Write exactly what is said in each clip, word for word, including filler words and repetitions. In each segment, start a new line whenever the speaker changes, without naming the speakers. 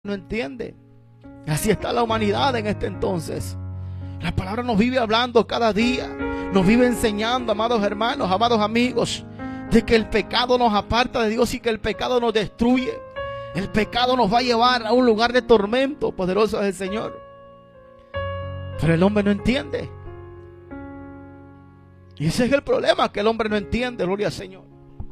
no entiende. Así está la humanidad en este entonces. La palabra nos vive hablando cada día, nos vive enseñando, amados hermanos, amados amigos, de que el pecado nos aparta de Dios y que el pecado nos destruye. El pecado nos va a llevar a un lugar de tormento. Poderoso es el Señor. Pero el hombre no entiende. Y ese es el problema, que el hombre no entiende. Gloria al Señor.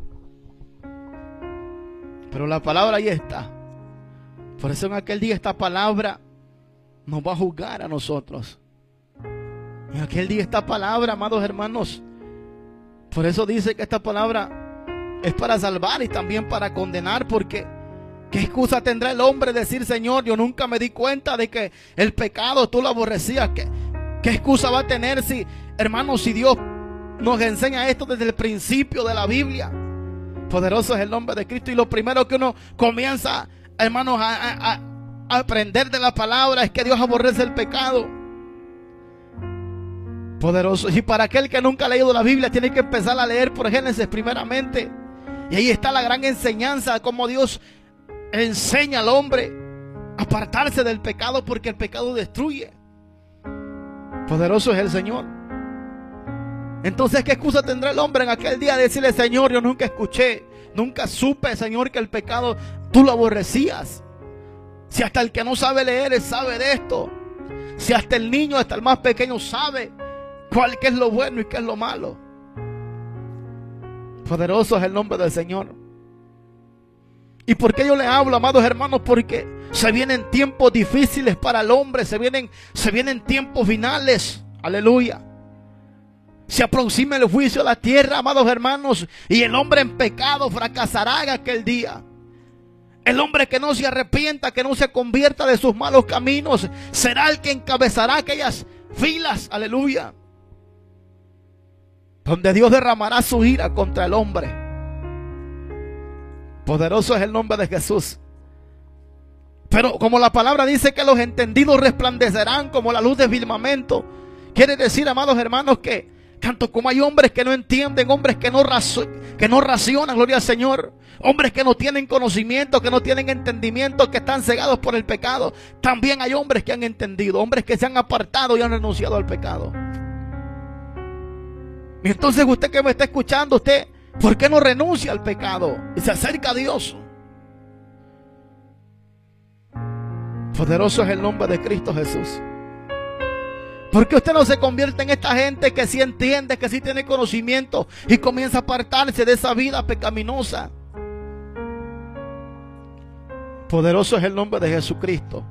Pero la palabra ahí está. Por eso en aquel día esta palabra nos va a juzgar a nosotros. En aquel día esta palabra, amados hermanos, por eso dice que esta palabra es para salvar y también para condenar, porque ¿qué excusa tendrá el hombre de decir: Señor, yo nunca me di cuenta de que el pecado tú lo aborrecías? ¿Qué, qué excusa va a tener si, hermanos, si Dios nos enseña esto desde el principio de la Biblia? Poderoso es el nombre de Cristo. Y lo primero que uno comienza, hermanos, a, a, a aprender de la palabra es que Dios aborrece el pecado. Poderoso. Y para aquel que nunca ha leído la Biblia, tiene que empezar a leer por Génesis primeramente. Y ahí está la gran enseñanza de cómo Dios enseña al hombre a apartarse del pecado, porque el pecado destruye. Poderoso es el Señor. Entonces, ¿qué excusa tendrá el hombre en aquel día de decirle: Señor, yo nunca escuché, nunca supe, Señor, que el pecado tú lo aborrecías? Si hasta el que no sabe leer sabe de esto. Si hasta el niño, hasta el más pequeño sabe cuál, qué es lo bueno y qué es lo malo. Poderoso es el nombre del Señor. ¿Y por qué yo le hablo, amados hermanos? Porque se vienen tiempos difíciles para el hombre. Se vienen, se vienen tiempos finales. Aleluya. Se aproxima el juicio a la tierra, amados hermanos, y el hombre en pecado fracasará en aquel día. El hombre que no se arrepienta, que no se convierta de sus malos caminos, será el que encabezará aquellas filas, aleluya, donde Dios derramará su ira contra el hombre. Poderoso es el nombre de Jesús. Pero como la palabra dice que los entendidos resplandecerán como la luz de firmamento, quiere decir, amados hermanos, que tanto como hay hombres que no entienden, hombres que no, que no racionan, gloria al Señor, hombres que no tienen conocimiento, que no tienen entendimiento, que están cegados por el pecado, también hay hombres que han entendido, hombres que se han apartado y han renunciado al pecado. Y entonces usted que me está escuchando, usted, ¿por qué no renuncia al pecado y se acerca a Dios? Poderoso es el nombre de Cristo Jesús. ¿Por qué usted no se convierte en esta gente que sí entiende, que sí tiene conocimiento y comienza a apartarse de esa vida pecaminosa? Poderoso es el nombre de Jesucristo.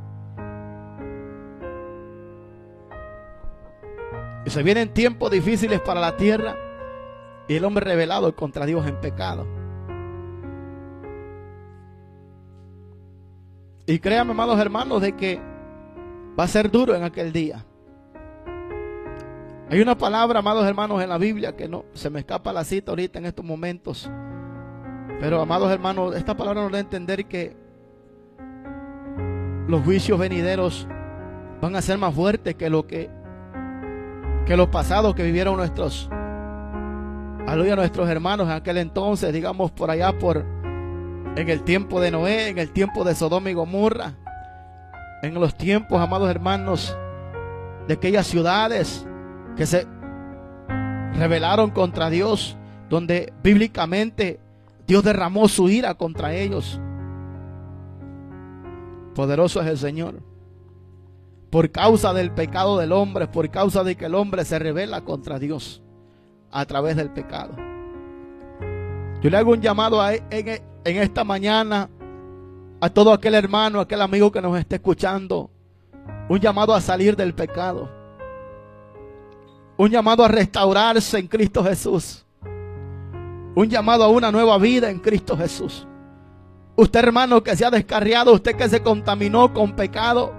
Y se vienen tiempos difíciles para la tierra y el hombre rebelado contra Dios en pecado. Y créanme, amados hermanos, de que va a ser duro en aquel día. Hay una palabra, amados hermanos, en la Biblia que no se me escapa la cita ahorita en estos momentos. Pero, amados hermanos, esta palabra nos da a entender que los juicios venideros van a ser más fuertes que lo que que los pasados que vivieron nuestros, aleluya, nuestros hermanos en aquel entonces, digamos por allá por en el tiempo de Noé, en el tiempo de Sodoma y Gomorra, en los tiempos, amados hermanos, de aquellas ciudades que se rebelaron contra Dios, donde bíblicamente Dios derramó su ira contra ellos. Poderoso es el Señor. Por causa del pecado del hombre, por causa de que el hombre se rebela contra Dios a través del pecado. Yo le hago un llamado a, en, en esta mañana a todo aquel hermano, aquel amigo que nos esté escuchando, un llamado a salir del pecado. Un llamado a restaurarse en Cristo Jesús. Un llamado a una nueva vida en Cristo Jesús. Usted, hermano, que se ha descarriado, usted que se contaminó con pecado,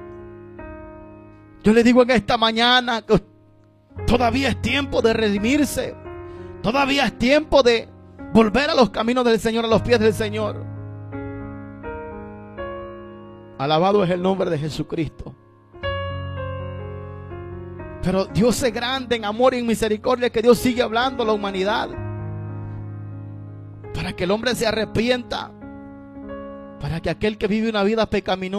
yo le digo en esta mañana que todavía es tiempo de redimirse. Todavía es tiempo de volver a los caminos del Señor, a los pies del Señor. Alabado es el nombre de Jesucristo. Pero Dios es grande en amor y en misericordia, que Dios sigue hablando a la humanidad para que el hombre se arrepienta para que aquel que vive una vida pecaminosa